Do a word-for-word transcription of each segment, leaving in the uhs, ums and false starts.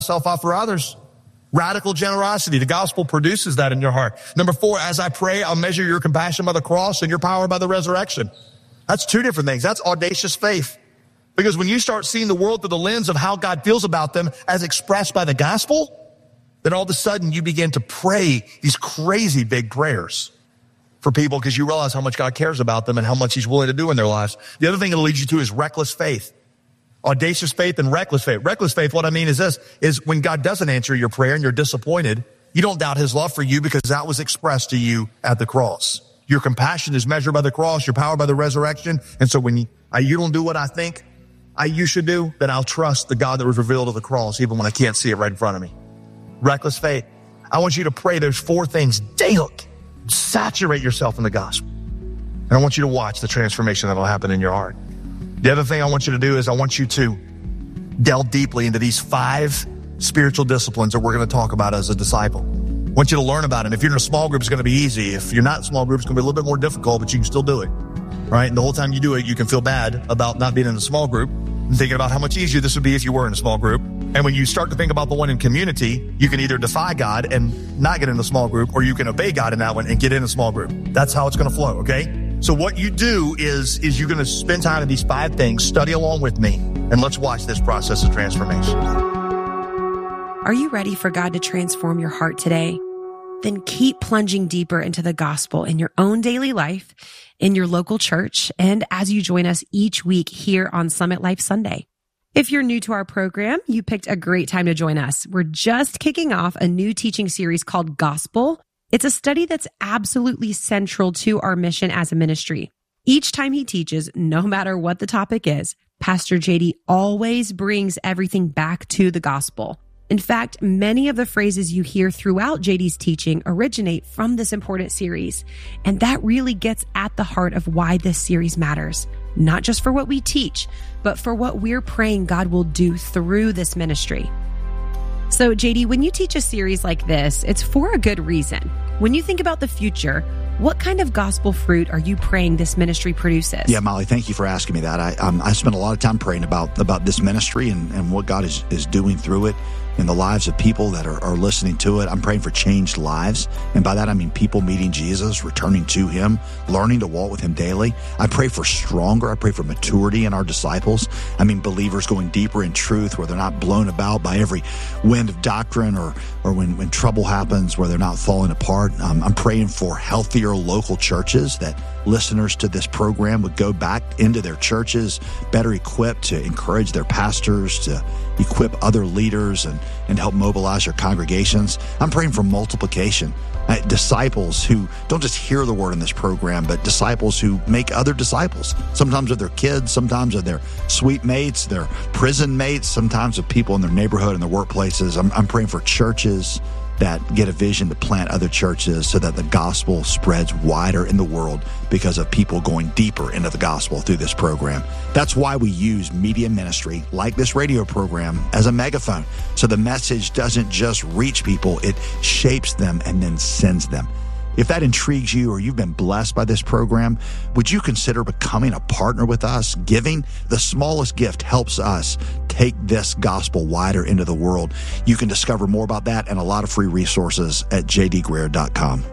myself out for others. Radical generosity. The gospel produces that in your heart. Number four, as I pray, I'll measure your compassion by the cross and your power by the resurrection. That's two different things. That's audacious faith. Because when you start seeing the world through the lens of how God feels about them as expressed by the gospel, then all of a sudden you begin to pray these crazy big prayers for people because you realize how much God cares about them and how much he's willing to do in their lives. The other thing it'll lead you to is reckless faith. Audacious faith and reckless faith. Reckless faith, what I mean is this, is when God doesn't answer your prayer and you're disappointed, you don't doubt his love for you because that was expressed to you at the cross. Your compassion is measured by the cross, your power by the resurrection. And so when you, I, you don't do what I think I, you should do, then I'll trust the God that was revealed at the cross, even when I can't see it right in front of me. Reckless faith. I want you to pray those four things daily. Saturate yourself in the gospel. And I want you to watch the transformation that'll happen in your heart. The other thing I want you to do is I want you to delve deeply into these five spiritual disciplines that we're going to talk about as a disciple. I want you to learn about it. If you're in a small group, it's going to be easy. If you're not in a small group, it's going to be a little bit more difficult, but you can still do it. Right? And the whole time you do it, you can feel bad about not being in a small group and thinking about how much easier this would be if you were in a small group. And when you start to think about the one in community, you can either defy God and not get in a small group, or you can obey God in that one and get in a small group. That's how it's going to flow, okay? So what you do is, is you're going to spend time in these five things, study along with me, and let's watch this process of transformation. Are you ready for God to transform your heart today? Then keep plunging deeper into the gospel in your own daily life, in your local church, and as you join us each week here on Summit Life Sunday. If you're new to our program, you picked a great time to join us. We're just kicking off a new teaching series called Gospel. It's a study that's absolutely central to our mission as a ministry. Each time he teaches, no matter what the topic is, Pastor J D always brings everything back to the gospel. In fact, many of the phrases you hear throughout J D's teaching originate from this important series. And that really gets at the heart of why this series matters. Not just for what we teach, but for what we're praying God will do through this ministry. So J D, when you teach a series like this, it's for a good reason. When you think about the future, what kind of gospel fruit are you praying this ministry produces? Yeah, Molly, thank you for asking me that. I um, I spent a lot of time praying about about this ministry and, and what God is, is doing through it in the lives of people that are, are listening to it. I'm praying for changed lives. And by that, I mean people meeting Jesus, returning to him, learning to walk with him daily. I pray for stronger. I pray for maturity in our disciples. I mean, believers going deeper in truth where they're not blown about by every wind of doctrine or, or when, when trouble happens where they're not falling apart. Um, I'm praying for healthier local churches, that listeners to this program would go back into their churches better equipped to encourage their pastors, to equip other leaders and, and help mobilize their congregations. I'm praying for multiplication. Uh, disciples who don't just hear the word in this program, but disciples who make other disciples. Sometimes of their kids, sometimes of their suite mates, their prison mates, sometimes of people in their neighborhood and their workplaces. I'm, I'm praying for churches that get a vision to plant other churches so that the gospel spreads wider in the world because of people going deeper into the gospel through this program. That's why we use media ministry like this radio program as a megaphone. So the message doesn't just reach people, it shapes them and then sends them. If that intrigues you or you've been blessed by this program, would you consider becoming a partner with us? Giving the smallest gift helps us take this gospel wider into the world. You can discover more about that and a lot of free resources at j d greer dot com.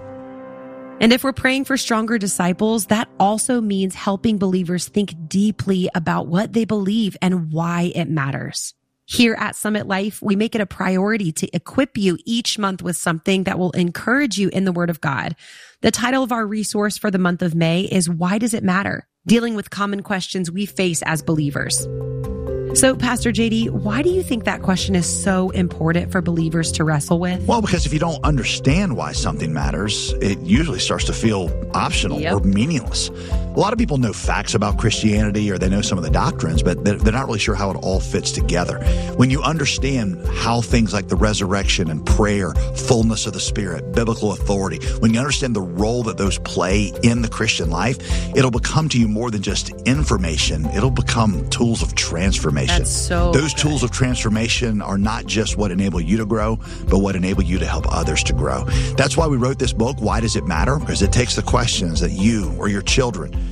And if we're praying for stronger disciples, that also means helping believers think deeply about what they believe and why it matters. Here at Summit Life, we make it a priority to equip you each month with something that will encourage you in the Word of God. The title of our resource for the month of May is Why Does It Matter? Dealing with common questions we face as believers. So, Pastor J D, why do you think that question is so important for believers to wrestle with? Well, because if you don't understand why something matters, it usually starts to feel optional Yep. or meaningless. A lot of people know facts about Christianity or they know some of the doctrines, but they're they're not really sure how it all fits together. When you understand how things like the resurrection and prayer, fullness of the Spirit, biblical authority, when you understand the role that those play in the Christian life, it'll become to you more than just information. It'll become tools of transformation. That's so Those good. tools of transformation are not just what enable you to grow, but what enable you to help others to grow. That's why we wrote this book, Why Does It Matter? Because it takes the questions that you or your children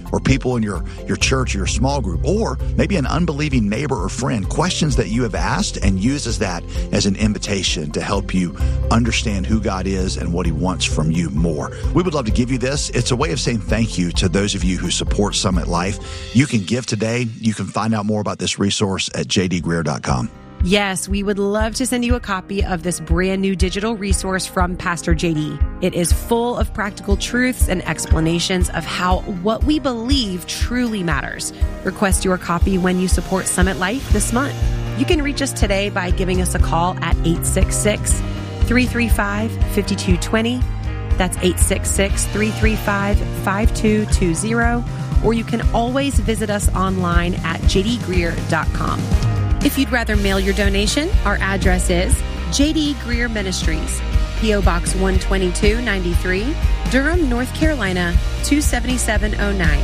or people in your, your church or your small group, or maybe an unbelieving neighbor or friend, questions that you have asked, and uses that as an invitation to help you understand who God is and what he wants from you more. We would love to give you this. It's a way of saying thank you to those of you who support Summit Life. You can give today. You can find out more about this resource at j d greer dot com. Yes, we would love to send you a copy of this brand new digital resource from Pastor J D. It is full of practical truths and explanations of how what we believe truly matters. Request your copy when you support Summit Life this month. You can reach us today by giving us a call at eight six six, three three five, five two two zero. That's eight six six, three three five, five two two zero. Or you can always visit us online at j d greer dot com. If you'd rather mail your donation, our address is J D Greer Ministries, P O Box one twenty-two ninety-three, Durham, North Carolina, two seven seven oh nine.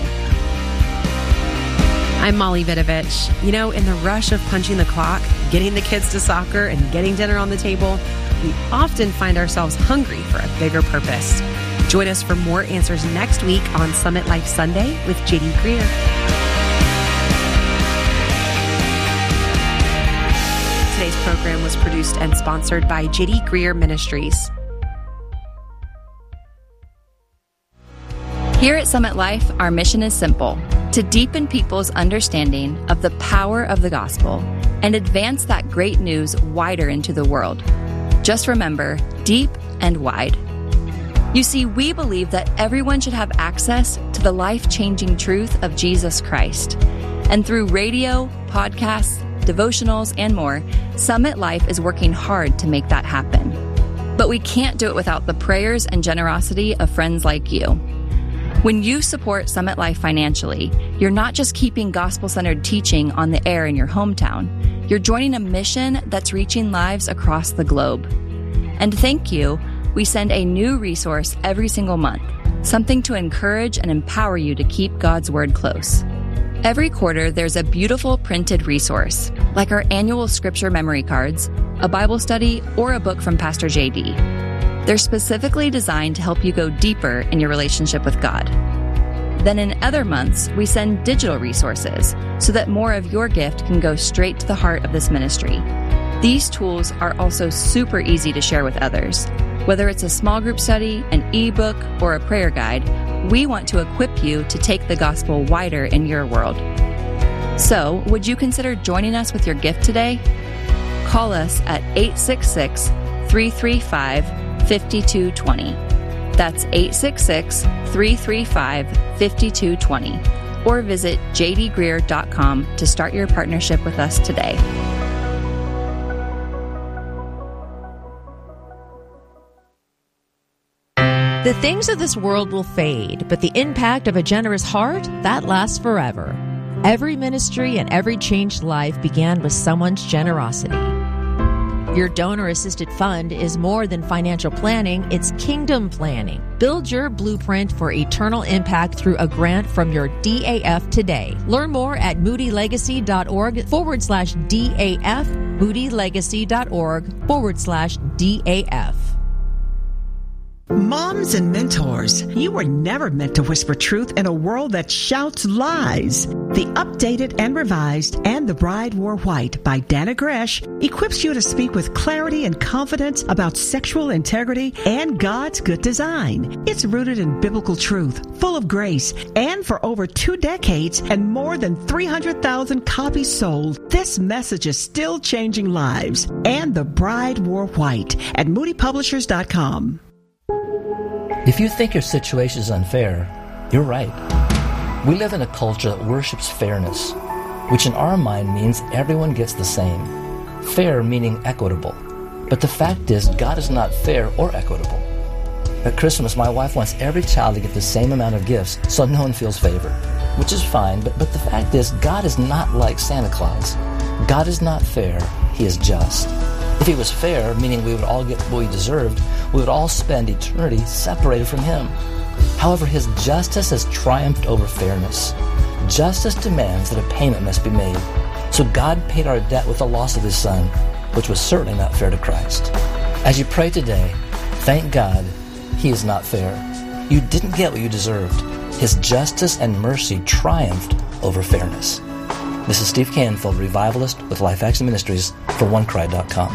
I'm Molly Vidovich. You know, in the rush of punching the clock, getting the kids to soccer, and getting dinner on the table, we often find ourselves hungry for a bigger purpose. Join us for more answers next week on Summit Life Sunday with J D Greer. Today's program was produced and sponsored by J D Greer Ministries. Here at Summit Life, our mission is simple: to deepen people's understanding of the power of the gospel and advance that great news wider into the world. Just remember, deep and wide. You see, we believe that everyone should have access to the life-changing truth of Jesus Christ. And through radio, podcasts, devotionals, and more, Summit Life is working hard to make that happen. But we can't do it without the prayers and generosity of friends like you. When you support Summit Life financially, you're not just keeping gospel-centered teaching on the air in your hometown. You're joining a mission that's reaching lives across the globe. And thank you, we send a new resource every single month, something to encourage and empower you to keep God's Word close. Every quarter, there's a beautiful printed resource, like our annual scripture memory cards, a Bible study, or a book from Pastor J D. They're specifically designed to help you go deeper in your relationship with God. Then in other months, we send digital resources so that more of your gift can go straight to the heart of this ministry. These tools are also super easy to share with others. Whether it's a small group study, an ebook, or a prayer guide, we want to equip you to take the gospel wider in your world. So, would you consider joining us with your gift today? Call us at eight six six, three three five, five two two zero. That's eight six six, three three five, five two two zero. Or visit j d greer dot com to start your partnership with us today. The things of this world will fade, but the impact of a generous heart, that lasts forever. Every ministry and every changed life began with someone's generosity. Your donor-assisted fund is more than financial planning, it's kingdom planning. Build your blueprint for eternal impact through a grant from your D A F today. Learn more at moodylegacy.org forward slash DAF, moodylegacy.org forward slash DAF. Moms and mentors, you were never meant to whisper truth in a world that shouts lies. The Updated and Revised and The Bride Wore White by Dana Gresh equips you to speak with clarity and confidence about sexual integrity and God's good design. It's rooted in biblical truth, full of grace, and for over two decades and more than three hundred thousand copies sold, this message is still changing lives. And The Bride Wore White at moody publishers dot com. If you think your situation is unfair, you're right. We live in a culture that worships fairness, which in our mind means everyone gets the same. Fair meaning equitable. But the fact is, God is not fair or equitable. At Christmas, my wife wants every child to get the same amount of gifts so no one feels favored, which is fine, but, but the fact is, God is not like Santa Claus. God is not fair, He is just. If He was fair, meaning we would all get what we deserved, we would all spend eternity separated from Him. However, His justice has triumphed over fairness. Justice demands that a payment must be made. So God paid our debt with the loss of His Son, which was certainly not fair to Christ. As you pray today, thank God He is not fair. You didn't get what you deserved. His justice and mercy triumphed over fairness. This is Steve Canfield, revivalist with Life Action Ministries for one cry dot com.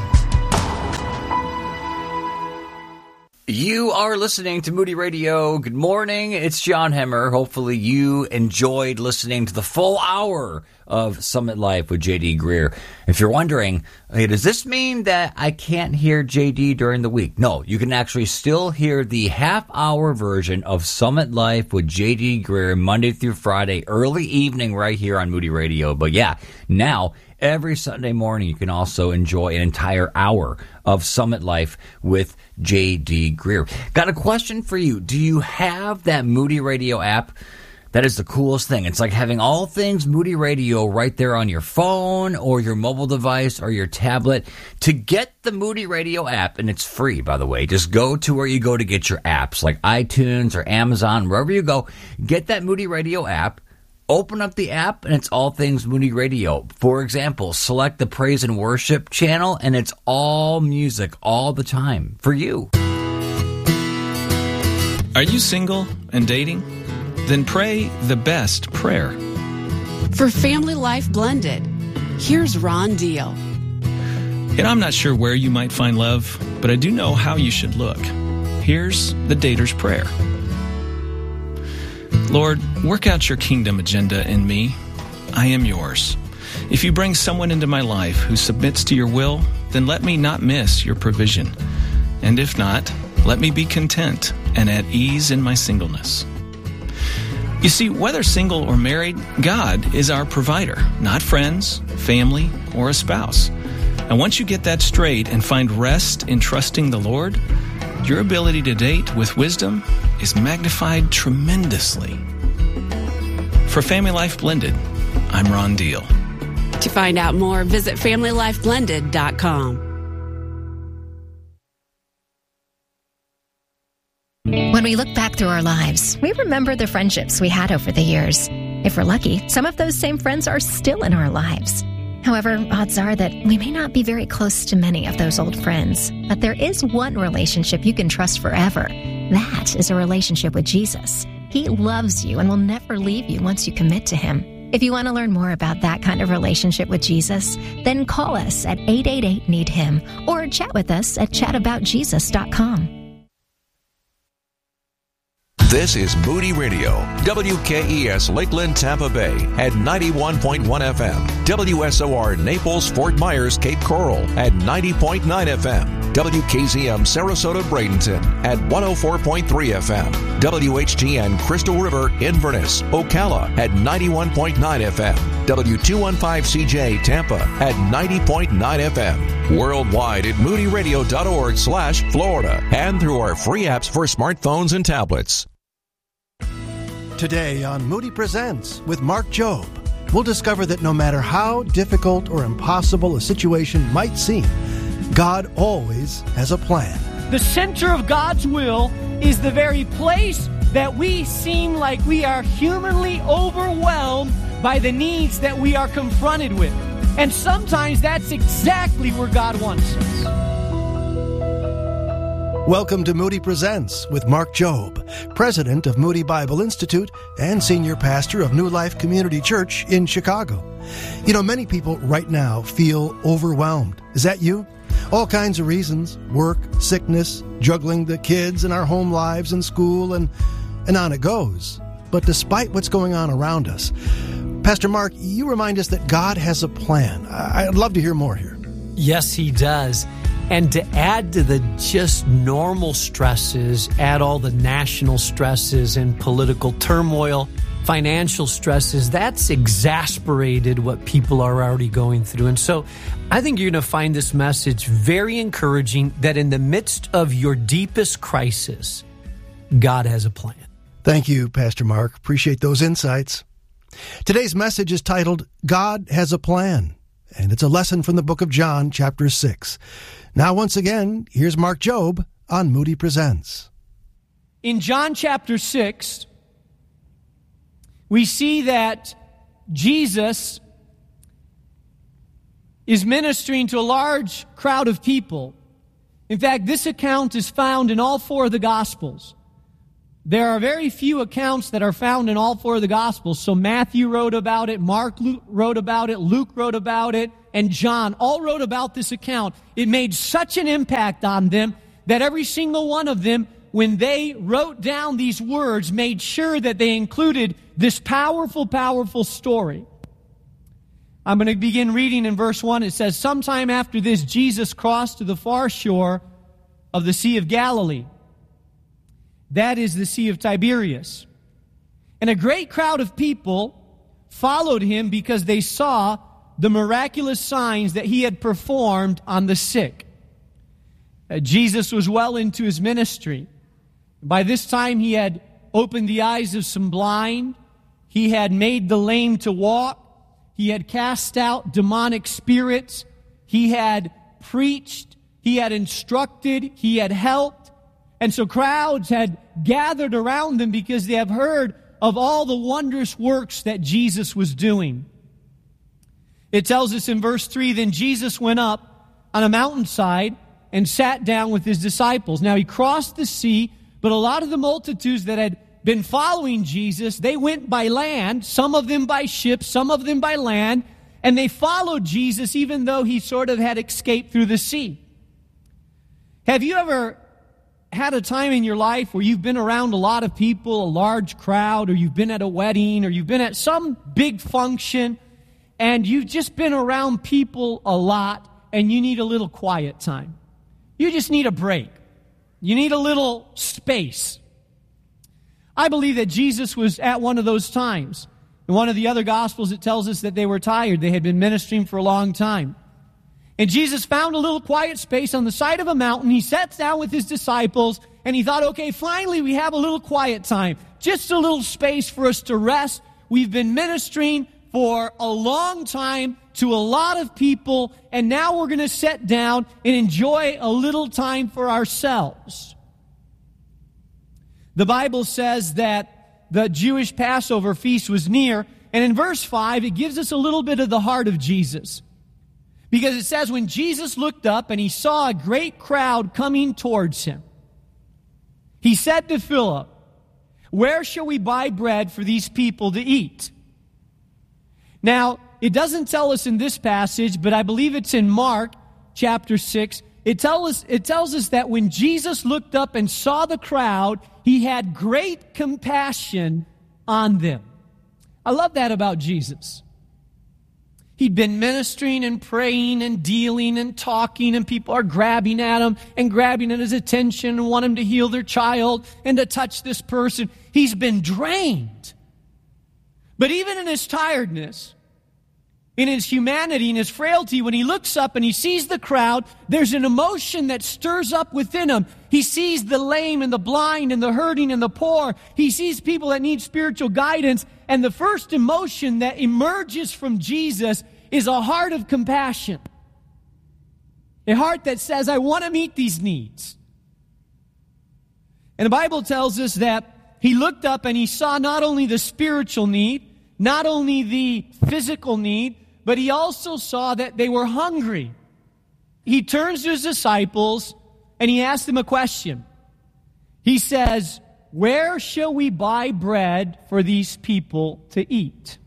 You are listening to Moody Radio. Good morning. It's John Hemmer. Hopefully you enjoyed listening to the full hour of Summit Life with J D. Greear. If you're wondering, hey, does this mean that I can't hear J D during the week? No, you can actually still hear the half-hour version of Summit Life with J D. Greear Monday through Friday, early evening right here on Moody Radio. But yeah, now every Sunday morning, you can also enjoy an entire hour of Summit Life with J D. Greear. Got a question for you. Do you have that Moody Radio app? That is the coolest thing. It's like having all things Moody Radio right there on your phone or your mobile device or your tablet. To get the Moody Radio app, and it's free, by the way, just go to where you go to get your apps, like iTunes or Amazon, wherever you go. Get that Moody Radio app. Open up the app, and it's all things Moody Radio. For example, select the Praise and Worship channel, and it's all music all the time for you. Are you single and dating? Then pray the best prayer. For Family Life Blended, here's Ron Deal. And I'm not sure where you might find love, but I do know how you should look. Here's the dater's prayer. Lord, work out your kingdom agenda in me. I am yours. If you bring someone into my life who submits to your will, then let me not miss your provision. And if not, let me be content and at ease in my singleness. You see, whether single or married, God is our provider, not friends, family, or a spouse. And once you get that straight and find rest in trusting the Lord, your ability to date with wisdom is magnified tremendously. For Family Life Blended, I'm Ron Deal. To find out more, visit family life blended dot com. When we look back through our lives, we remember the friendships we had over the years. If we're lucky, some of those same friends are still in our lives. However, odds are that we may not be very close to many of those old friends. But there is one relationship you can trust forever. That is a relationship with Jesus. He loves you and will never leave you once you commit to Him. If you want to learn more about that kind of relationship with Jesus, then call us at eight eight eight, need him or chat with us at chat about jesus dot com. This is Moody Radio, W K E S Lakeland, Tampa Bay at ninety-one point one F M, W S O R Naples, Fort Myers, Cape Coral at ninety point nine F M, W K Z M Sarasota, Bradenton at one oh four point three F M, W H G N Crystal River, Inverness, Ocala at ninety-one point nine F M, W two fifteen C J Tampa at ninety point nine F M, worldwide at moody radio dot org slash Florida, and through our free apps for smartphones and tablets. Today on Moody Presents with Mark Jobe, we'll discover that no matter how difficult or impossible a situation might seem, God always has a plan. The center of God's will is the very place that we seem like we are humanly overwhelmed by the needs that we are confronted with. And sometimes that's exactly where God wants us. Welcome to Moody Presents with Mark Jobe, president of Moody Bible Institute and senior pastor of New Life Community Church in Chicago. You know, many people right now feel overwhelmed. Is that you? All kinds of reasons: work, sickness, juggling the kids and our home lives and school, and, and on it goes. But despite what's going on around us, Pastor Mark, you remind us that God has a plan. I'd love to hear more here. Yes, He does. And to add to the just normal stresses, add all the national stresses and political turmoil, financial stresses, that's exasperated what people are already going through. And so I think you're going to find this message very encouraging, that in the midst of your deepest crisis, God has a plan. Thank you, Pastor Mark. Appreciate those insights. Today's message is titled, God Has a Plan, and it's a lesson from the book of John, chapter six. Now, once again, here's Mark Jobe on Moody Presents. In John chapter six, we see that Jesus is ministering to a large crowd of people. In fact, this account is found in all four of the Gospels. there are very few accounts that are found in all four of the Gospels. So Matthew wrote about it, Mark wrote about it, Luke wrote about it, and John all wrote about this account. It made such an impact on them that every single one of them, when they wrote down these words, made sure that they included this powerful, powerful story. I'm going to begin reading in verse one. It says, "Sometime after this, Jesus crossed to the far shore of the Sea of Galilee. That is the Sea of Tiberias. And a great crowd of people followed him because they saw the miraculous signs that he had performed on the sick." Uh, Jesus was well into his ministry. By this time, he had opened the eyes of some blind. He had made the lame to walk. He had cast out demonic spirits. He had preached. He had instructed. He had helped. And so crowds had gathered around them because they have heard of all the wondrous works that Jesus was doing. It tells us in verse three, "Then Jesus went up on a mountainside and sat down with his disciples." Now he crossed the sea, but a lot of the multitudes that had been following Jesus, they went by land, some of them by ship, some of them by land, and they followed Jesus even though he sort of had escaped through the sea. Have you ever had a time in your life where you've been around a lot of people, a large crowd, or you've been at a wedding, or you've been at some big function, and you've just been around people a lot, and you need a little quiet time? You just need a break. You need a little space. I believe that Jesus was at one of those times. In one of the other Gospels, it tells us that they were tired. They had been ministering for a long time. And Jesus found a little quiet space on the side of a mountain. He sat down with his disciples, and he thought, okay, finally we have a little quiet time. Just a little space for us to rest. We've been ministering for a long time to a lot of people, and now we're going to sit down and enjoy a little time for ourselves. The Bible says that the Jewish Passover feast was near, and in verse five, it gives us a little bit of the heart of Jesus. Because it says, when Jesus looked up and he saw a great crowd coming towards him, he said to Philip, "Where shall we buy bread for these people to eat?" Now, it doesn't tell us in this passage, but I believe it's in Mark chapter six. It, tell us, it tells us that when Jesus looked up and saw the crowd, he had great compassion on them. I love that about Jesus. He'd been ministering and praying and dealing and talking, and people are grabbing at him and grabbing at his attention and want him to heal their child and to touch this person. He's been drained. But even in his tiredness, in his humanity, in his frailty, when he looks up and he sees the crowd, there's an emotion that stirs up within him. He sees the lame and the blind and the hurting and the poor. He sees people that need spiritual guidance. And the first emotion that emerges from Jesus is a heart of compassion. A heart that says, I want to meet these needs. And the Bible tells us that he looked up and he saw not only the spiritual need, not only the physical need, but he also saw that they were hungry. He turns to his disciples and he asks them a question. He says, "Where shall we buy bread for these people to eat?"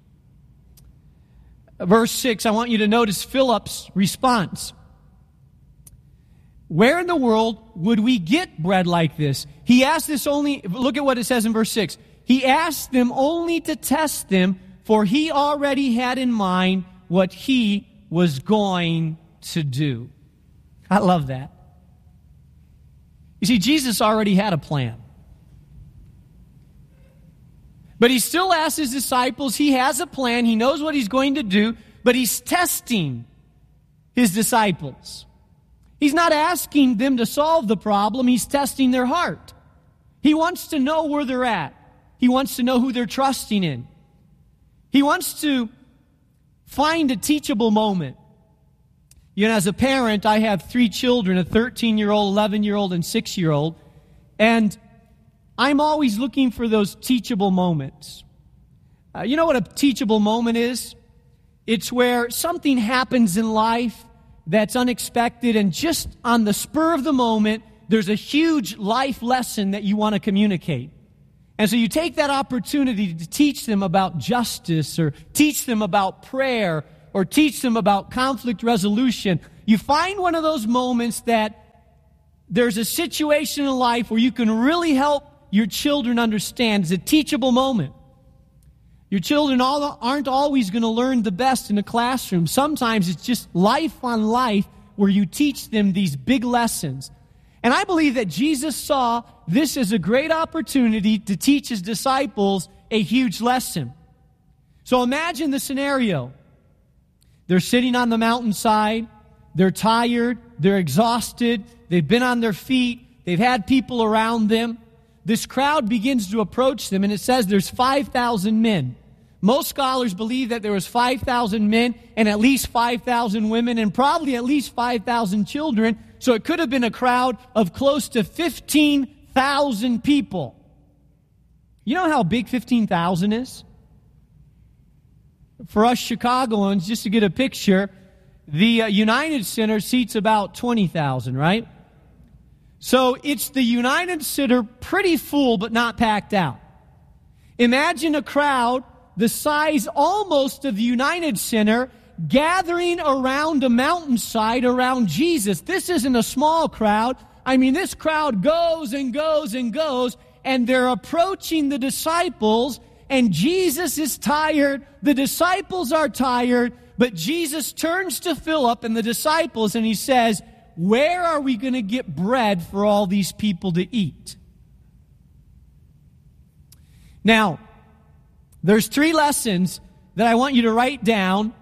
Verse six, I want you to notice Philip's response. Where in the world would we get bread like this? He asked this only, look at what it says in verse six. He asked them only to test them, for he already had in mind what he was going to do. I love that. You see, Jesus already had a plan. But he still asks his disciples, he has a plan, he knows what he's going to do, but he's testing his disciples. He's not asking them to solve the problem, he's testing their heart. He wants to know where they're at. He wants to know who they're trusting in. He wants to find a teachable moment. You know, as a parent, I have three children, a thirteen-year-old, eleven-year-old, and six-year-old. And I'm always looking for those teachable moments. Uh, you know what a teachable moment is? It's where something happens in life that's unexpected, and just on the spur of the moment, there's a huge life lesson that you want to communicate. And so you take that opportunity to teach them about justice or teach them about prayer or teach them about conflict resolution. You find one of those moments that there's a situation in life where you can really help your children understand. It's a teachable moment. Your children all aren't always going to learn the best in a classroom. Sometimes it's just life on life where you teach them these big lessons. And I believe that Jesus saw this as a great opportunity to teach his disciples a huge lesson. So imagine the scenario. They're sitting on the mountainside. They're tired. They're exhausted. They've been on their feet. They've had people around them. This crowd begins to approach them, and it says there's five thousand men. Most scholars believe that there was five thousand men and at least five thousand women and probably at least five thousand children. So it could have been a crowd of close to fifteen thousand people. You know how big fifteen thousand is? For us Chicagoans, just to get a picture, the uh, United Center seats about twenty thousand, right? So it's the United Center pretty full but not packed out. Imagine a crowd the size almost of the United Center gathering around a mountainside around Jesus. This isn't a small crowd. I mean, this crowd goes and goes and goes, and they're approaching the disciples, and Jesus is tired. The disciples are tired, but Jesus turns to Philip and the disciples, and he says, where are we going to get bread for all these people to eat? Now, there's three lessons that I want you to write down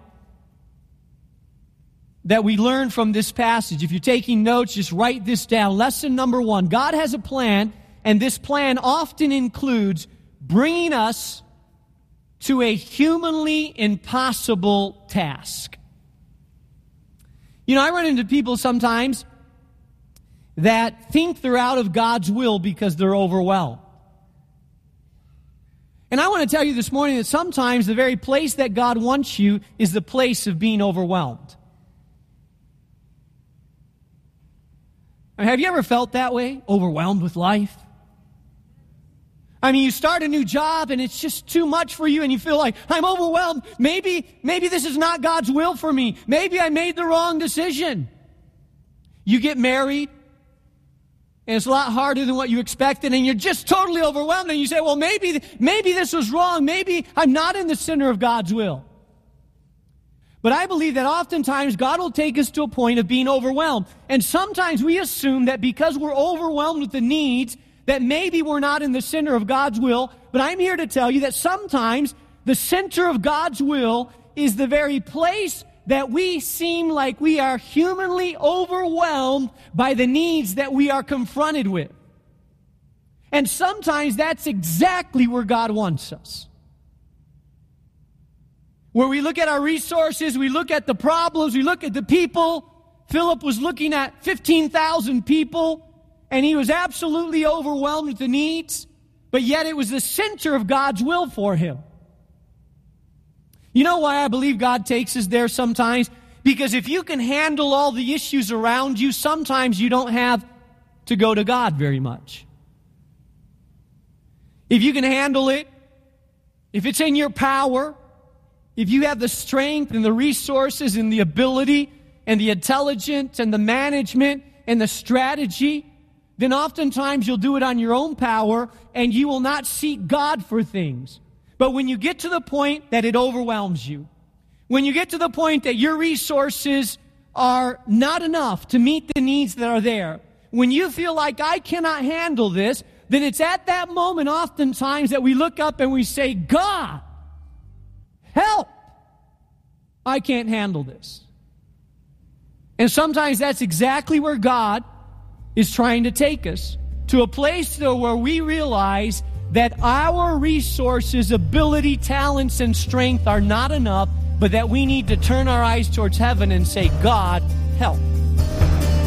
that we learn from this passage. If you're taking notes, just write this down. Lesson number one, God has a plan, and this plan often includes bringing us to a humanly impossible task. You know, I run into people sometimes that think they're out of God's will because they're overwhelmed. And I want to tell you this morning that sometimes the very place that God wants you is the place of being overwhelmed. I mean, have you ever felt that way? Overwhelmed with life? I mean, you start a new job and it's just too much for you and you feel like, I'm overwhelmed. Maybe, maybe this is not God's will for me. Maybe I made the wrong decision. You get married and it's a lot harder than what you expected and you're just totally overwhelmed and you say, well, maybe, maybe this was wrong. Maybe I'm not in the center of God's will. But I believe that oftentimes God will take us to a point of being overwhelmed. And sometimes we assume that because we're overwhelmed with the needs, that maybe we're not in the center of God's will. But I'm here to tell you that sometimes the center of God's will is the very place that we seem like we are humanly overwhelmed by the needs that we are confronted with. And sometimes that's exactly where God wants us. Where we look at our resources, we look at the problems, we look at the people. Philip was looking at fifteen thousand people, and he was absolutely overwhelmed with the needs, but yet it was the center of God's will for him. You know why I believe God takes us there sometimes? Because if you can handle all the issues around you, sometimes you don't have to go to God very much. If you can handle it, if it's in your power, if you have the strength and the resources and the ability and the intelligence and the management and the strategy, then oftentimes you'll do it on your own power and you will not seek God for things. But when you get to the point that it overwhelms you, when you get to the point that your resources are not enough to meet the needs that are there, when you feel like I cannot handle this, then it's at that moment oftentimes that we look up and we say, God, help! I can't handle this. And sometimes that's exactly where God is trying to take us, to a place though where we realize that our resources, ability, talents, and strength are not enough, but that we need to turn our eyes towards heaven and say, God, help.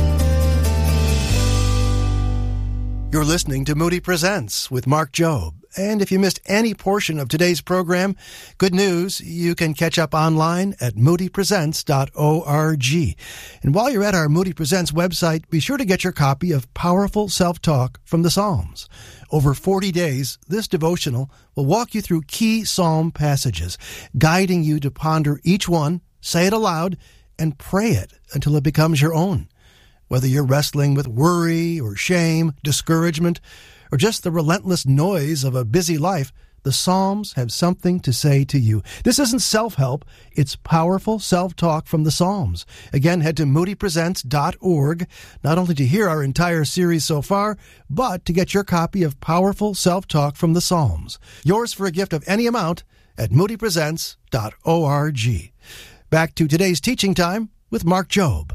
You're listening to Moody Presents with Mark Jobe. And if you missed any portion of today's program, good news, you can catch up online at moody presents dot org. And while you're at our Moody Presents website, be sure to get your copy of Powerful Self-Talk from the Psalms. Over forty days, this devotional will walk you through key psalm passages, guiding you to ponder each one, say it aloud, and pray it until it becomes your own. Whether you're wrestling with worry or shame, discouragement, or just the relentless noise of a busy life, the Psalms have something to say to you. This isn't self-help, it's powerful self-talk from the Psalms. Again, head to moody presents dot org, not only to hear our entire series so far, but to get your copy of Powerful Self-Talk from the Psalms. Yours for a gift of any amount at moody presents dot org. Back to today's teaching time with Mark Jobe.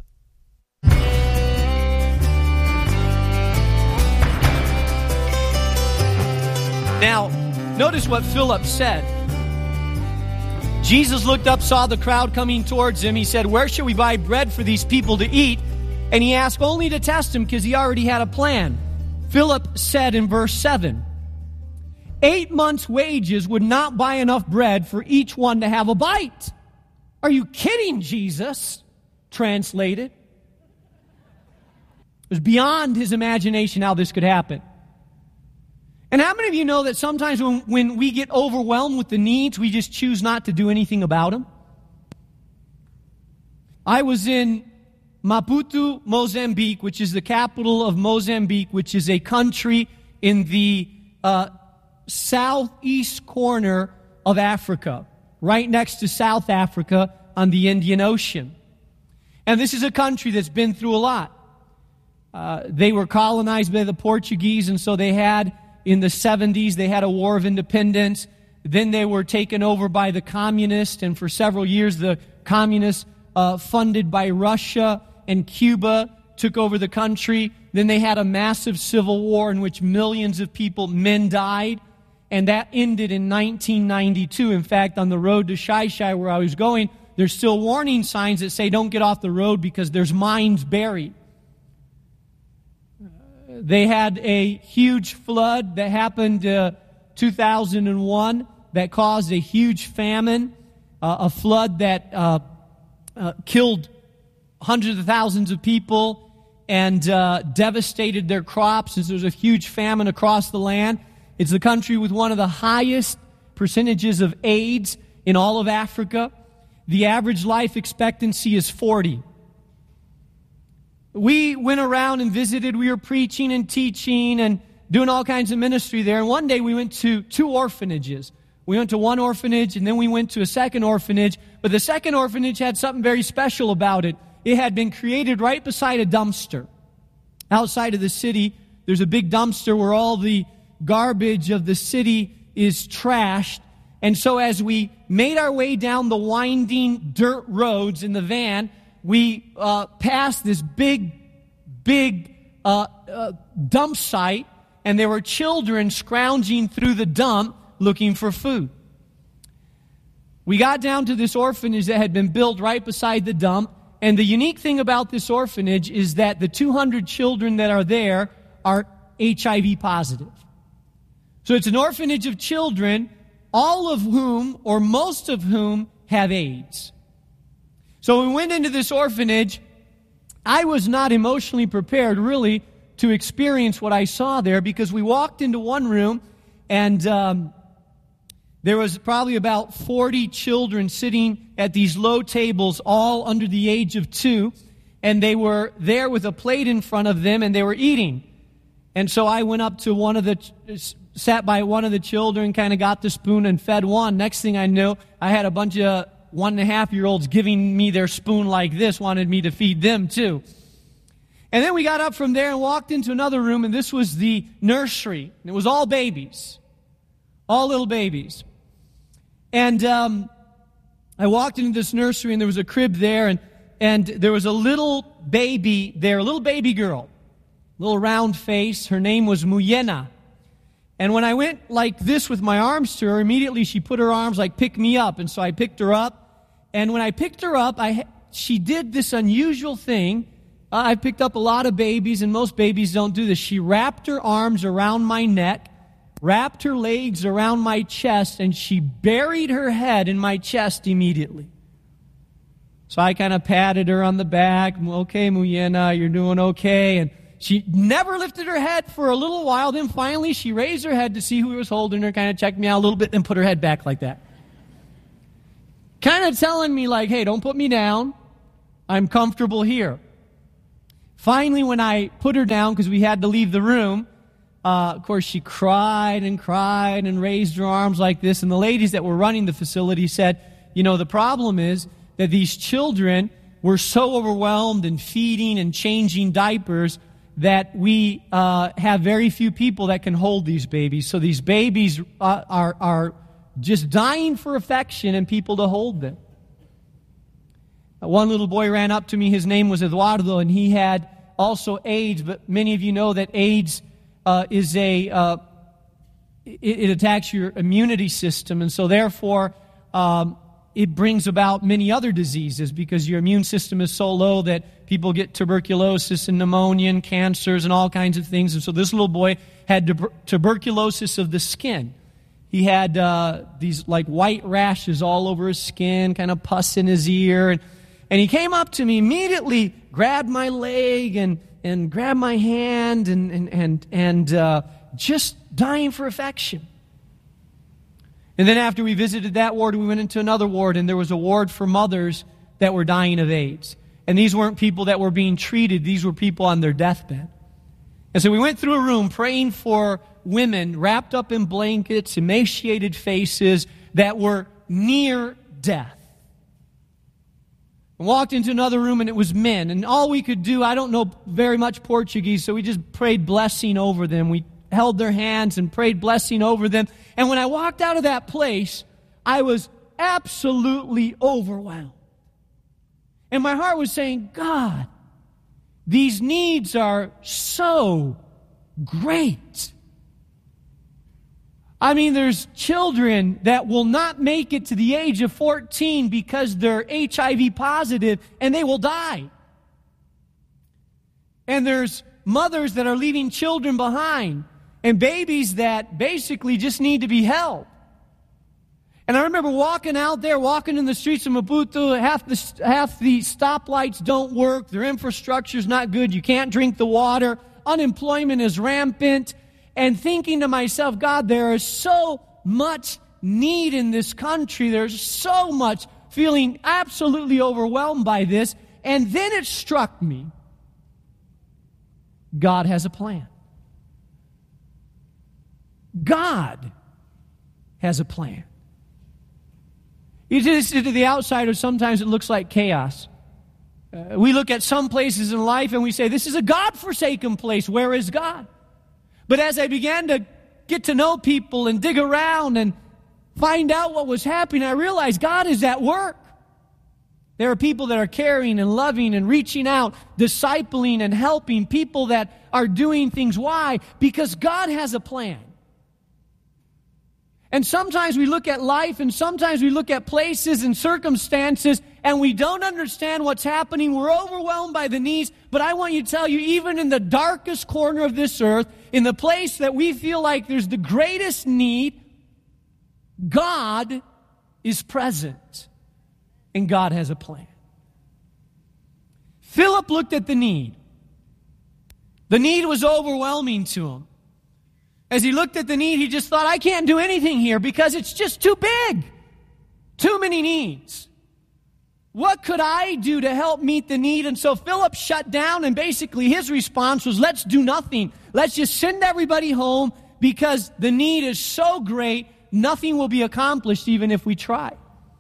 Now, notice what Philip said. Jesus looked up, saw the crowd coming towards him. He said, "Where shall we buy bread for these people to eat?" And he asked only to test him because he already had a plan. Philip said in verse seven, eight months' wages would not buy enough bread for each one to have a bite. Are you kidding, Jesus? Translated. It was beyond his imagination how this could happen. And how many of you know that sometimes when, when we get overwhelmed with the needs, we just choose not to do anything about them? I was in Maputo, Mozambique, which is the capital of Mozambique, which is a country in the uh, southeast corner of Africa, right next to South Africa on the Indian Ocean. And this is a country that's been through a lot. Uh, they were colonized by the Portuguese, and so they had, in the seventies, they had a war of independence. Then they were taken over by the communists, and for several years the communists, uh, funded by Russia and Cuba, took over the country. Then they had a massive civil war in which millions of people, men died, and that ended in nineteen ninety-two. In fact, on the road to Shai Shai where I was going, there's still warning signs that say don't get off the road because there's mines buried. They had a huge flood that happened uh, two thousand one that caused a huge famine, uh, a flood that uh, uh, killed hundreds of thousands of people and uh, devastated their crops. Since there was a huge famine across the land. It's the country with one of the highest percentages of AIDS in all of Africa. The average life expectancy is forty. We went around and visited. We were preaching and teaching and doing all kinds of ministry there. And one day we went to two orphanages. We went to one orphanage and then we went to a second orphanage. But the second orphanage had something very special about it. It had been created right beside a dumpster. Outside of the city, there's a big dumpster where all the garbage of the city is trashed. And so as we made our way down the winding dirt roads in the van, we uh, passed this big, big uh, uh, dump site, and there were children scrounging through the dump looking for food. We got down to this orphanage that had been built right beside the dump, and the unique thing about this orphanage is that the two hundred children that are there are H I V positive. So it's an orphanage of children, all of whom, or most of whom, have AIDS. So when we went into this orphanage, I was not emotionally prepared, really, to experience what I saw there, because we walked into one room, and um, there was probably about forty children sitting at these low tables, all under the age of two, and they were there with a plate in front of them, and they were eating. And so I went up to one of the, sat by one of the children, kind of got the spoon and fed one. Next thing I knew, I had a bunch of one and a half year olds giving me their spoon like this, wanted me to feed them too. And then we got up from there and walked into another room, and this was the nursery. It was all babies, all little babies. And um, I walked into this nursery, and there was a crib there, and, and there was a little baby there, a little baby girl, little round face. Her name was Muyena. And when I went like this with my arms to her, immediately she put her arms like, pick me up. And so I picked her up. And when I picked her up, I she did this unusual thing. Uh, I picked up a lot of babies, and most babies don't do this. She wrapped her arms around my neck, wrapped her legs around my chest, and she buried her head in my chest immediately. So I kind of patted her on the back. Okay, Muyena, you're doing okay. And she never lifted her head for a little while. Then finally she raised her head to see who was holding her, kind of checked me out a little bit, then put her head back like that. Kind of telling me like, hey, don't put me down. I'm comfortable here. Finally, when I put her down, because we had to leave the room, uh, of course, she cried and cried and raised her arms like this. And the ladies that were running the facility said, you know, the problem is that these children were so overwhelmed in feeding and changing diapers that we uh, have very few people that can hold these babies. So these babies uh, are, are just dying for affection and people to hold them. One little boy ran up to me. His name was Eduardo, and he had also AIDS. But many of you know that AIDS uh, is a uh, it, it attacks your immunity system, and so therefore um, it brings about many other diseases because your immune system is so low that people get tuberculosis and pneumonia and cancers and all kinds of things. And so this little boy had tuber- tuberculosis of the skin. He had uh, these like white rashes all over his skin, kind of pus in his ear, and And he came up to me immediately, grabbed my leg and, and grabbed my hand and, and, and, and uh, just dying for affection. And then after we visited that ward, we went into another ward, and there was a ward for mothers that were dying of AIDS. And these weren't people that were being treated. These were people on their deathbed. And so we went through a room praying for women wrapped up in blankets, emaciated faces that were near death. Walked into another room, and it was men. And all we could do, I don't know very much Portuguese, so we just prayed blessing over them. We held their hands and prayed blessing over them. And when I walked out of that place, I was absolutely overwhelmed. And my heart was saying, God, these needs are so great. I mean, there's children that will not make it to the age of fourteen because they're H I V positive and they will die. And there's mothers that are leaving children behind and babies that basically just need to be held. And I remember walking out there, walking in the streets of Maputo, half the, half the stoplights don't work, their infrastructure's not good, you can't drink the water, unemployment is rampant. And thinking to myself, God, there is so much need in this country. There's so much, feeling absolutely overwhelmed by this. And then it struck me, God has a plan. God has a plan. You just to the outsider, sometimes it looks like chaos. Uh, we look at some places in life and we say, this is a God-forsaken place. Where is God? But as I began to get to know people and dig around and find out what was happening, I realized God is at work. There are people that are caring and loving and reaching out, discipling and helping, people that are doing things. Why? Because God has a plan. And sometimes we look at life and sometimes we look at places and circumstances and we don't understand what's happening. We're overwhelmed by the needs. But I want you to tell you, even in the darkest corner of this earth, in the place that we feel like there's the greatest need, God is present. And God has a plan. Philip looked at the need. The need was overwhelming to him. As he looked at the need, he just thought, I can't do anything here because it's just too big. Too many needs. What could I do to help meet the need? And so Philip shut down, and basically his response was, let's do nothing. Let's just send everybody home because the need is so great, nothing will be accomplished even if we try.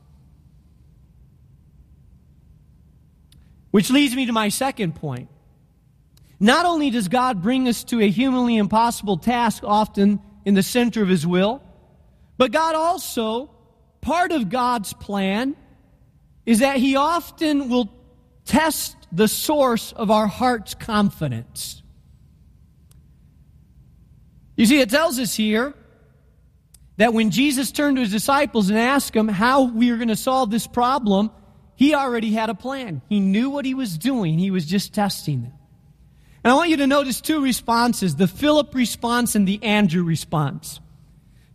Which leads me to my second point. Not only does God bring us to a humanly impossible task often in the center of His will, but God also, part of God's plan is that He often will test the source of our heart's confidence. You see, it tells us here that when Jesus turned to His disciples and asked them how we were going to solve this problem, He already had a plan. He knew what He was doing. He was just testing them. And I want you to notice two responses, the Philip response and the Andrew response.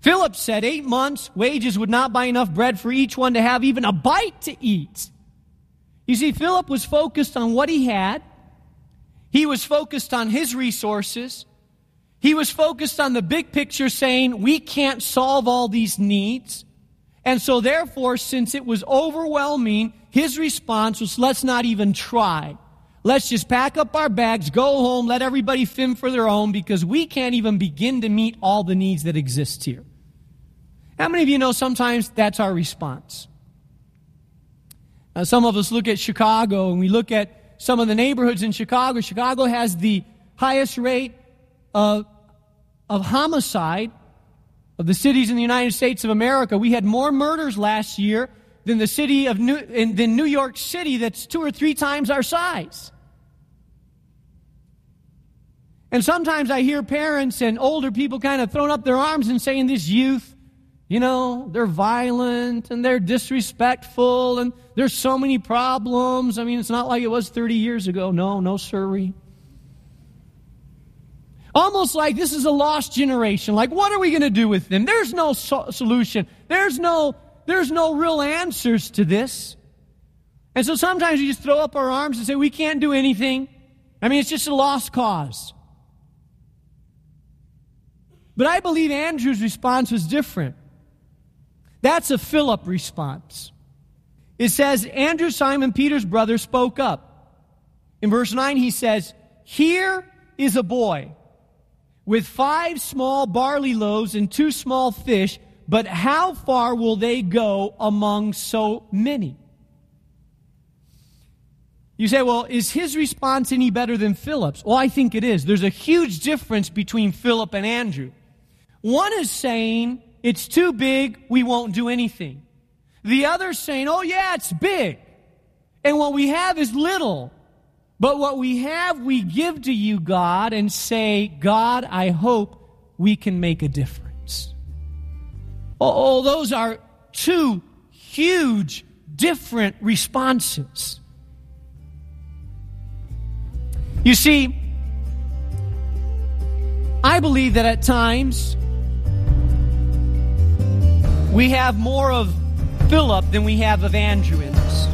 Philip said eight months' wages would not buy enough bread for each one to have even a bite to eat. You see, Philip was focused on what he had. He was focused on his resources. He was focused on the big picture, saying, we can't solve all these needs. And so therefore, since it was overwhelming, his response was, let's not even try. Let's just pack up our bags, go home, let everybody fend for their own, because we can't even begin to meet all the needs that exist here. How many of you know sometimes that's our response? Uh, some of us look at Chicago, and we look at some of the neighborhoods in Chicago. Chicago has the highest rate of, of homicide of the cities in the United States of America. We had more murders last year than the city of New, in, than New York City, that's two or three times our size. And sometimes I hear parents and older people kind of throwing up their arms and saying, this youth, you know, they're violent and they're disrespectful and there's so many problems. I mean, it's not like it was thirty years ago. No, no sirree. Almost like this is a lost generation. Like, what are we going to do with them? There's no so- solution. There's no, there's no real answers to this. And so sometimes we just throw up our arms and say, we can't do anything. I mean, it's just a lost cause. But I believe Andrew's response was different. That's a Philip response. It says, Andrew, Simon Peter's brother, spoke up. In verse nine, he says, here is a boy with five small barley loaves and two small fish, but how far will they go among so many? You say, well, is his response any better than Philip's? Well, I think it is. There's a huge difference between Philip and Andrew. One is saying, it's too big, we won't do anything. The other is saying, oh yeah, it's big. And what we have is little. But what we have, we give to you, God, and say, God, I hope we can make a difference. Oh, those are two huge, different responses. You see, I believe that at times we have more of Philip than we have of Andrew in us.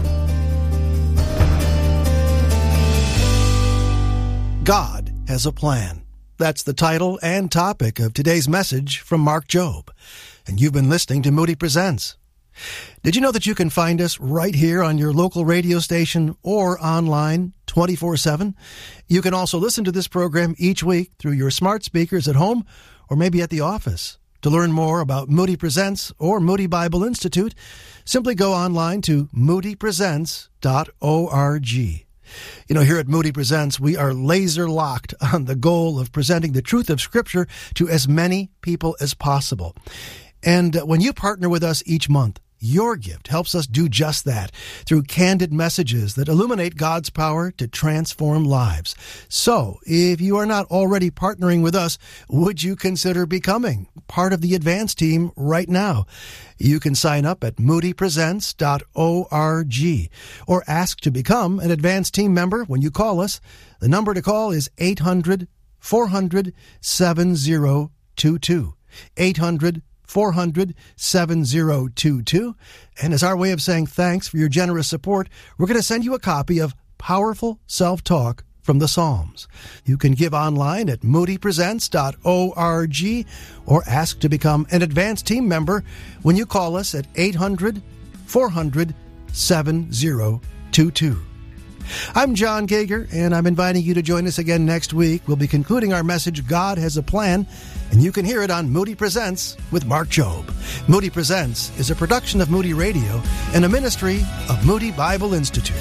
God has a plan. That's the title and topic of today's message from Mark Jobe. And you've been listening to Moody Presents. Did you know that you can find us right here on your local radio station or online twenty-four seven? You can also listen to this program each week through your smart speakers at home or maybe at the office. To learn more about Moody Presents or Moody Bible Institute, simply go online to moody presents dot org. You know, here at Moody Presents, we are laser-locked on the goal of presenting the truth of Scripture to as many people as possible. And when you partner with us each month, your gift helps us do just that through candid messages that illuminate God's power to transform lives. So, if you are not already partnering with us, would you consider becoming part of the advance team right now? You can sign up at moody presents dot org or ask to become an advance team member when you call us. The number to call is eight hundred, four hundred, seven zero two two. eight hundred, four hundred, seven zero two two. And as our way of saying thanks for your generous support, we're going to send you a copy of Powerful Self-Talk from the Psalms. You can give online at moody presents dot org or ask to become an advanced team member when you call us at eight hundred, four hundred, seven zero two two. I'm John Gager, and I'm inviting you to join us again next week. We'll be concluding our message, God Has a Plan, and you can hear it on Moody Presents with Mark Jobe. Moody Presents is a production of Moody Radio and a ministry of Moody Bible Institute.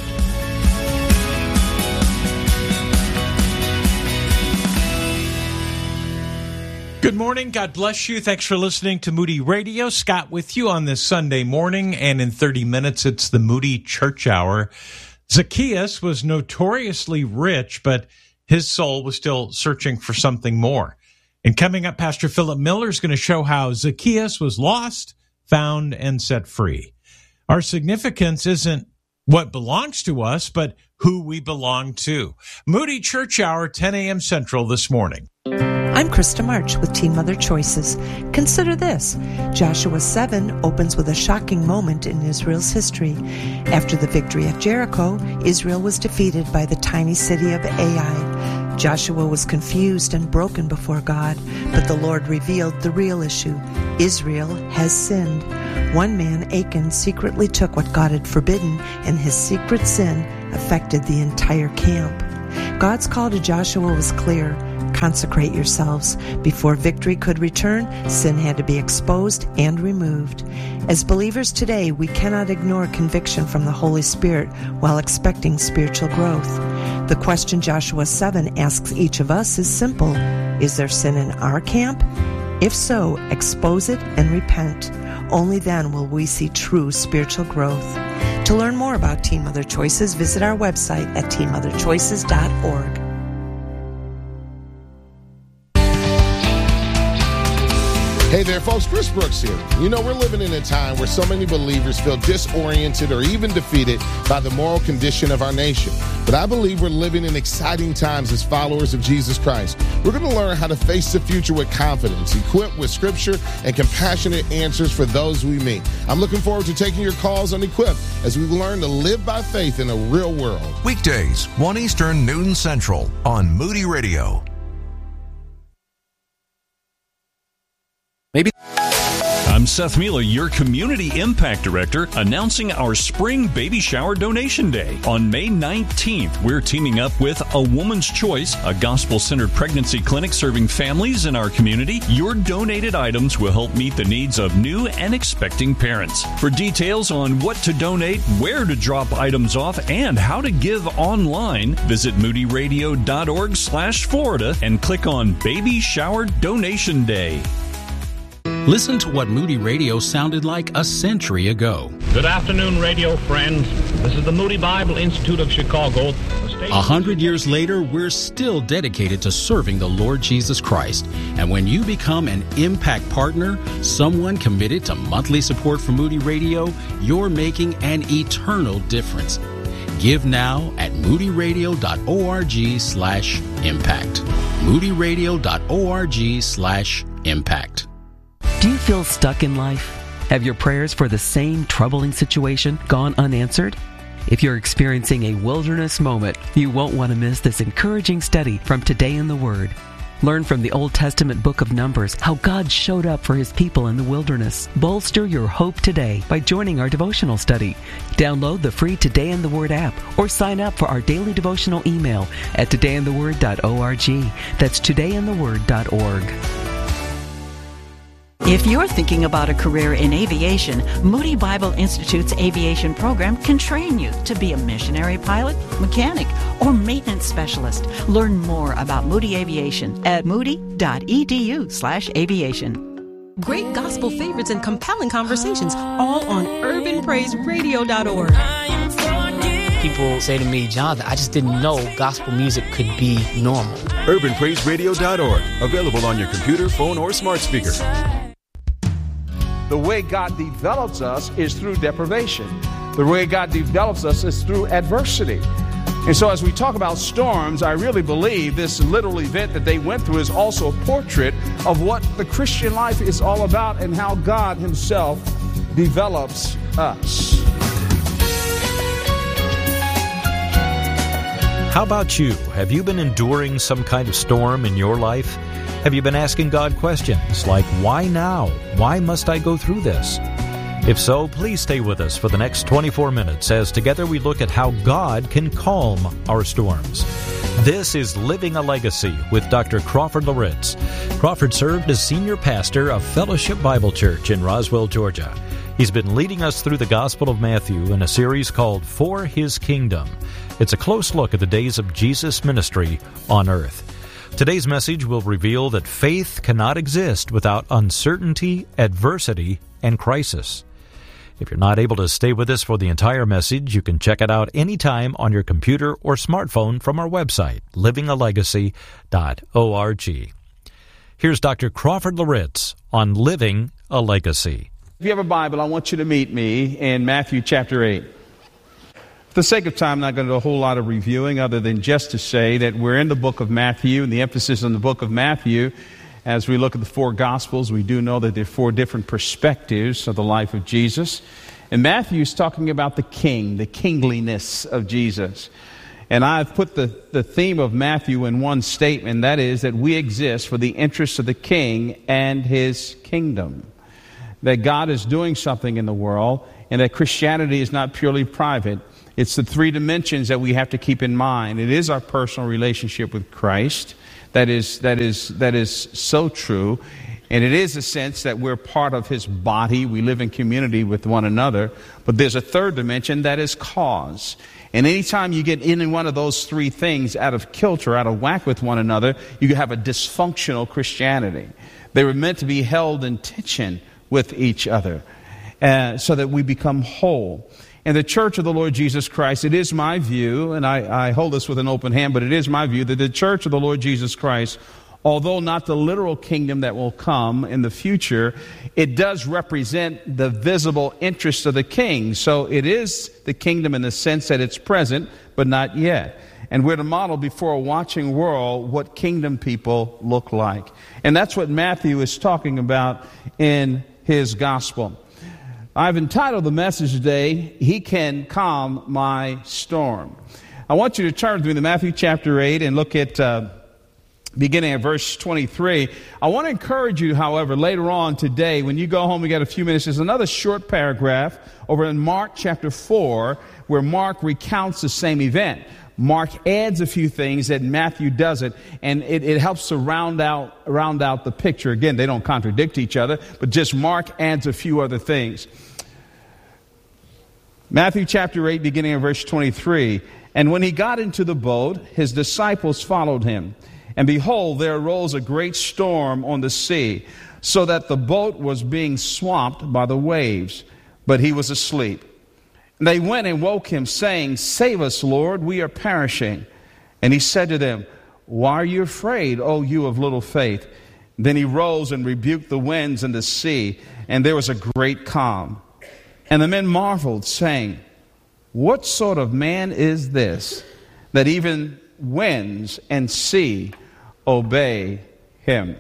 Good morning. God bless you. Thanks for listening to Moody Radio. Scott with you on this Sunday morning, and in thirty minutes, it's the Moody Church Hour. Zacchaeus was notoriously rich, but his soul was still searching for something more. And coming up, Pastor Philip Miller is going to show how Zacchaeus was lost, found, and set free. Our significance isn't what belongs to us, but who we belong to. Moody Church Hour, ten a.m. Central this morning. I'm Krista March with Teen Mother Choices. Consider this. Joshua seven opens with a shocking moment in Israel's history. After the victory at Jericho, Israel was defeated by the tiny city of Ai. Joshua was confused and broken before God, but the Lord revealed the real issue. Israel has sinned. One man, Achan, secretly took what God had forbidden, and his secret sin affected the entire camp. God's call to Joshua was clear. Consecrate yourselves. Before victory could return, sin had to be exposed and removed. As believers today, we cannot ignore conviction from the Holy Spirit while expecting spiritual growth. The question Joshua seven asks each of us is simple. Is there sin in our camp? If so, expose it and repent. Only then will we see true spiritual growth. To learn more about Teen Mother Choices, visit our website at teen mother choices dot org. Hey there, folks. Chris Brooks here. You know, we're living in a time where so many believers feel disoriented or even defeated by the moral condition of our nation. But I believe we're living in exciting times as followers of Jesus Christ. We're going to learn how to face the future with confidence, equipped with scripture and compassionate answers for those we meet. I'm looking forward to taking your calls on Equipped as we learn to live by faith in a real world. Weekdays, one Eastern, noon Central on Moody Radio. Maybe. I'm Seth Mila, your Community Impact Director, announcing our Spring Baby Shower Donation Day. On May nineteenth, we're teaming up with A Woman's Choice, a gospel-centered pregnancy clinic serving families in our community. Your donated items will help meet the needs of new and expecting parents. For details on what to donate, where to drop items off, and how to give online, visit moody radio dot org slash Florida and click on Baby Shower Donation Day. Listen to what Moody Radio sounded like a century ago. Good afternoon, radio friends. This is the Moody Bible Institute of Chicago. A hundred years later, we're still dedicated to serving the Lord Jesus Christ. And when you become an Impact Partner, someone committed to monthly support for Moody Radio, you're making an eternal difference. Give now at moody radio dot org slash impact. moody radio dot org slash impact. Do you feel stuck in life? Have your prayers for the same troubling situation gone unanswered? If you're experiencing a wilderness moment, you won't want to miss this encouraging study from Today in the Word. Learn from the Old Testament book of Numbers how God showed up for His people in the wilderness. Bolster your hope today by joining our devotional study. Download the free Today in the Word app or sign up for our daily devotional email at today in the word dot org. That's today in the word dot org. If you're thinking about a career in aviation, Moody Bible Institute's aviation program can train you to be a missionary pilot, mechanic, or maintenance specialist. Learn more about Moody Aviation at moody dot e d u slash aviation. Great gospel favorites and compelling conversations, all on urban praise radio dot org. People say to me, Jonathan, I just didn't know gospel music could be normal. urban praise radio dot org, available on your computer, phone, or smart speaker. The way God develops us is through deprivation. The way God develops us is through adversity. And so as we talk about storms, I really believe this little event that they went through is also a portrait of what the Christian life is all about and how God Himself develops us. How about you? Have you been enduring some kind of storm in your life? Have you been asking God questions like, why now? Why must I go through this? If so, please stay with us for the next twenty-four minutes as together we look at how God can calm our storms. This is Living a Legacy with Doctor Crawford Loritz. Crawford served as senior pastor of Fellowship Bible Church in Roswell, Georgia. He's been leading us through the Gospel of Matthew in a series called For His Kingdom. It's a close look at the days of Jesus' ministry on earth. Today's message will reveal that faith cannot exist without uncertainty, adversity, and crisis. If you're not able to stay with us for the entire message, you can check it out anytime on your computer or smartphone from our website, living a legacy dot org. Here's Doctor Crawford Loritz on Living a Legacy. If you have a Bible, I want you to meet me in Matthew chapter eight. For the sake of time, I'm not going to do a whole lot of reviewing other than just to say that we're in the book of Matthew, and the emphasis on the book of Matthew. As we look at the four Gospels, we do know that there are four different perspectives of the life of Jesus. And Matthew is talking about the king, the kingliness of Jesus. And I've put the, the theme of Matthew in one statement, that is that we exist for the interests of the king and his kingdom. That God is doing something in the world, and that Christianity is not purely private. It's the three dimensions that we have to keep in mind. It is our personal relationship with Christ. That is, that is, that is so true. And it is a sense that we're part of his body. We live in community with one another. But there's a third dimension, that is cause. And anytime you get in one of those three things out of kilter, out of whack with one another, you have a dysfunctional Christianity. They were meant to be held in tension with each other uh, so that we become whole. And the church of the Lord Jesus Christ, it is my view, and I, I hold this with an open hand, but it is my view that the church of the Lord Jesus Christ, although not the literal kingdom that will come in the future, it does represent the visible interest of the king. So it is the kingdom in the sense that it's present, but not yet. And we're to model before a watching world what kingdom people look like. And that's what Matthew is talking about in his gospel. I've entitled the message today, He Can Calm My Storm. I want you to turn with me to Matthew chapter eight and look at uh, beginning at verse twenty-three. I want to encourage you, however, later on today, when you go home, we got a few minutes, there's another short paragraph over in Mark chapter four where Mark recounts the same event. Mark adds a few things that Matthew doesn't, and it, it helps to round out, round out the picture. Again, they don't contradict each other, but just Mark adds a few other things. Matthew chapter eight, beginning of verse twenty-three. And when he got into the boat, his disciples followed him. And behold, there arose a great storm on the sea, so that the boat was being swamped by the waves, but he was asleep. And they went and woke him, saying, Save us, Lord, we are perishing. And he said to them, Why are you afraid, O you of little faith? Then he rose and rebuked the winds and the sea, and there was a great calm. And the men marveled, saying, What sort of man is this, that even winds and sea obey him?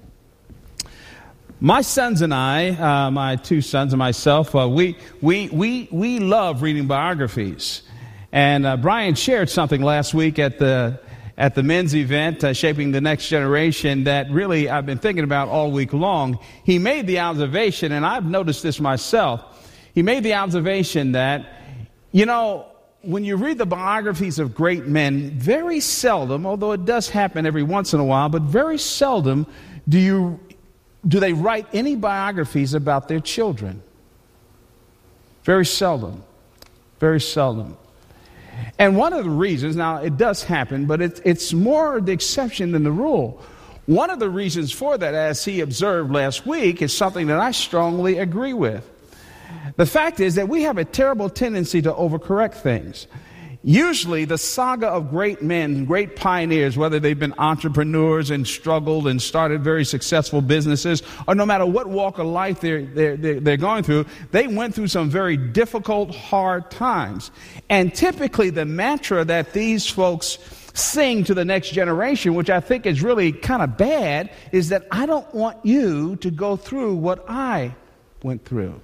My sons and I, uh, my two sons and myself, uh, we, we, we, we love reading biographies. And uh, Brian shared something last week at the, at the men's event, uh, Shaping the Next Generation, that really I've been thinking about all week long. He made the observation, and I've noticed this myself, he made the observation that, you know, when you read the biographies of great men, very seldom, although it does happen every once in a while, but very seldom do you do they write any biographies about their children. Very seldom. Very seldom. And one of the reasons, now it does happen, but it, it's more the exception than the rule. One of the reasons for that, as he observed last week, is something that I strongly agree with. The fact is that we have a terrible tendency to overcorrect things. Usually the saga of great men, great pioneers, whether they've been entrepreneurs and struggled and started very successful businesses, or no matter what walk of life they're, they're, they're going through, they went through some very difficult, hard times. And typically the mantra that these folks sing to the next generation, which I think is really kind of bad, is that I don't want you to go through what I went through.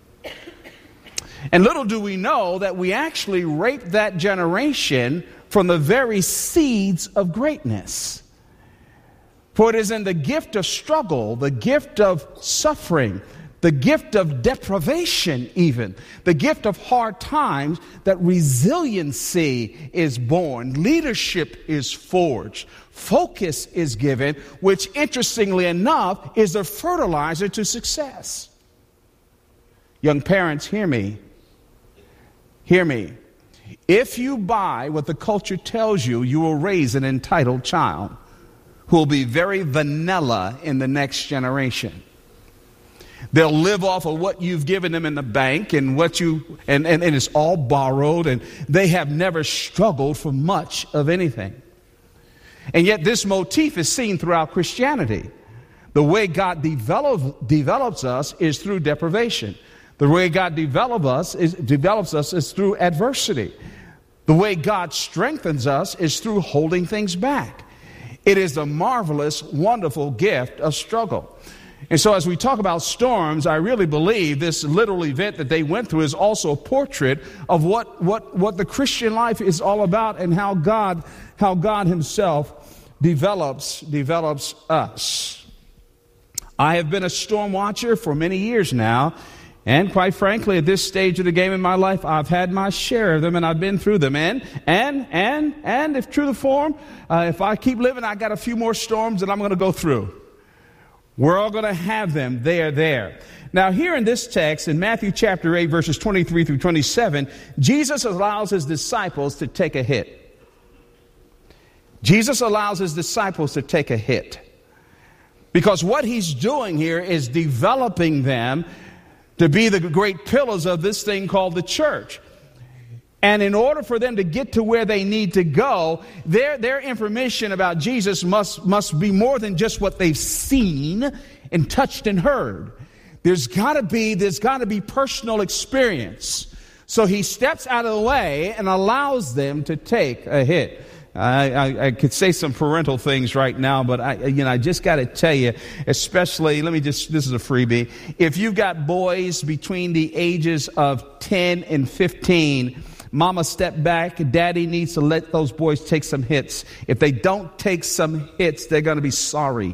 And little do we know that we actually rape that generation from the very seeds of greatness. For it is in the gift of struggle, the gift of suffering, the gift of deprivation even, the gift of hard times, that resiliency is born, leadership is forged, focus is given, which interestingly enough is a fertilizer to success. Young parents, hear me. Hear me. If you buy what the culture tells you, you will raise an entitled child who will be very vanilla in the next generation. They'll live off of what you've given them in the bank and what you and, and, and it's all borrowed, and they have never struggled for much of anything. And yet this motif is seen throughout Christianity. The way God develop, develops us is through deprivation. The way God develop us is, develops us is through adversity. The way God strengthens us is through holding things back. It is the marvelous, wonderful gift of struggle. And so as we talk about storms, I really believe this literal event that they went through is also a portrait of what, what, what the Christian life is all about and how God, how God himself develops, develops us. I have been a storm watcher for many years now. And quite frankly, at this stage of the game in my life, I've had my share of them and I've been through them. And, and, and, and if true to form, uh, if I keep living, I got a few more storms that I'm going to go through. We're all going to have them. They are there. Now, here in this text, in Matthew chapter eight, verses twenty-three through twenty-seven, Jesus allows his disciples to take a hit. Jesus allows his disciples to take a hit. Because what he's doing here is developing them to be the great pillars of this thing called the church. And in order for them to get to where they need to go, their, their information about Jesus must, must be more than just what they've seen and touched and heard. There's got to be, there's got to be personal experience. So he steps out of the way and allows them to take a hit. I, I, I could say some parental things right now, but I, you know, I just got to tell you, especially, let me just, this is a freebie. If you've got boys between the ages of ten and fifteen, mama, step back. Daddy needs to let those boys take some hits. If they don't take some hits, they're going to be sorry.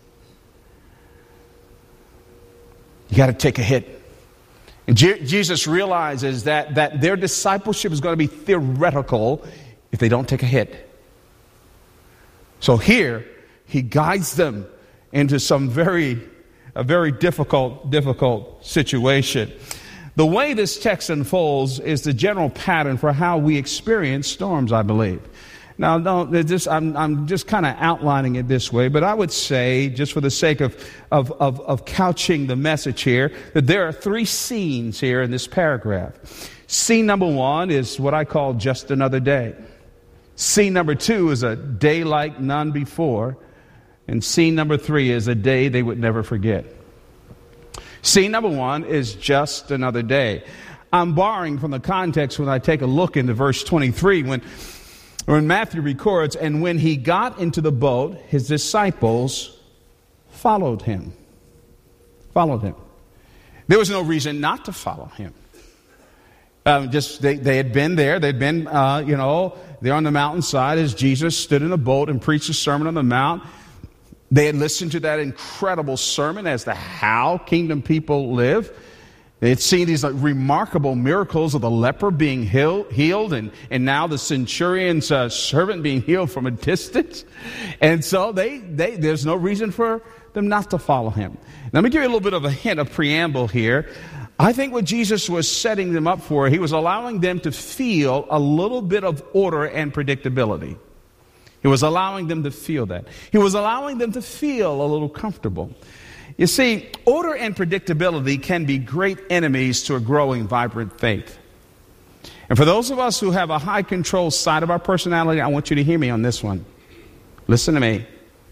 You got to take a hit. And Je- Jesus realizes that, that their discipleship is going to be theoretical if they don't take a hit. So here, he guides them into some very, a very difficult, difficult situation. The way this text unfolds is the general pattern for how we experience storms, I believe. Now, don't, just, I'm, I'm just kind of outlining it this way, but I would say, just for the sake of, of, of, of couching the message here, that there are three scenes here in this paragraph. Scene number one is what I call just another day. Scene number two is a day like none before. And scene number three is a day they would never forget. Scene number one is just another day. I'm borrowing from the context when I take a look into verse twenty-three when, when Matthew records, and when he got into the boat, his disciples followed him. Followed him. There was no reason not to follow him. Um, just they, they had been there. They'd been, uh, you know, there on the mountainside as Jesus stood in a boat and preached a sermon on the mount. They had listened to that incredible sermon as to how kingdom people live. They had seen these like, remarkable miracles of the leper being heal, healed and, and now the centurion's uh, servant being healed from a distance. And so they, they there's no reason for them not to follow him. Let me give you a little bit of a hint of preamble here. I think what Jesus was setting them up for, he was allowing them to feel a little bit of order and predictability. He was allowing them to feel that. He was allowing them to feel a little comfortable. You see, order and predictability can be great enemies to a growing, vibrant faith. And for those of us who have a high control side of our personality, I want you to hear me on this one. Listen to me.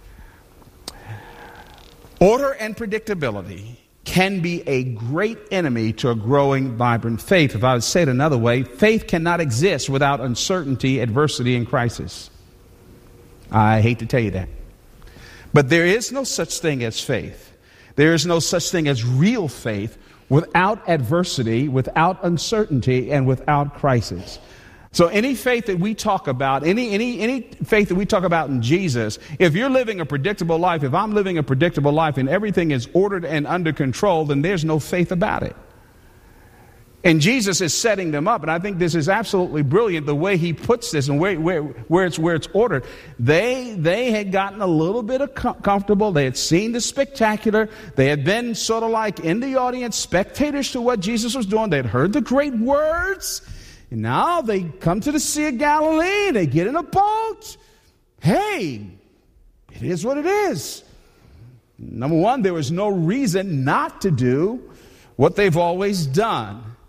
Order and predictability can be a great enemy to a growing, vibrant faith. If I would say it another way, faith cannot exist without uncertainty, adversity, and crisis. I hate to tell you that. But there is no such thing as faith. There is no such thing as real faith without adversity, without uncertainty, and without crisis. So any faith that we talk about, any, any, any faith that we talk about in Jesus, if you're living a predictable life, if I'm living a predictable life and everything is ordered and under control, then there's no faith about it. And Jesus is setting them up, and I think this is absolutely brilliant, the way he puts this and where, where, where, it's, where it's ordered. They, they had gotten a little bit of com- comfortable. They had seen the spectacular. They had been sort of like in the audience, spectators to what Jesus was doing. They had heard the great words. And now they come to the Sea of Galilee. They get in a boat. Hey, it is what it is. Number one, there was no reason not to do what they've always done.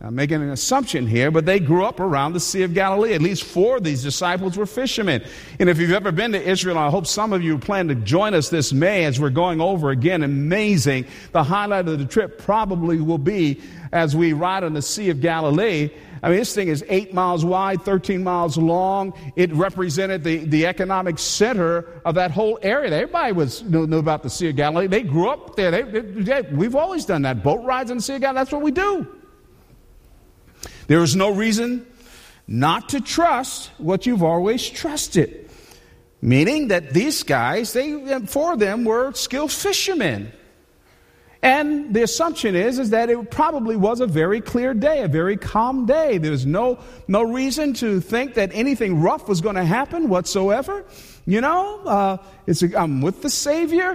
I'm making an assumption here, but they grew up around the Sea of Galilee. At least four of these disciples were fishermen. And if you've ever been to Israel, I hope some of you plan to join us this May as we're going over again. Amazing. The highlight of the trip probably will be as we ride on the Sea of Galilee. I mean, this thing is eight miles wide, thirteen miles long. It represented the, the economic center of that whole area. Everybody was knew, knew about the Sea of Galilee. They grew up there. They, they, they, we've always done that. Boat rides on the Sea of Galilee, that's what we do. There is no reason not to trust what you've always trusted. Meaning that these guys, they four of them were skilled fishermen. And the assumption is, is that it probably was a very clear day, a very calm day. There was no, no reason to think that anything rough was going to happen whatsoever. You know, uh, it's a, I'm with the Savior.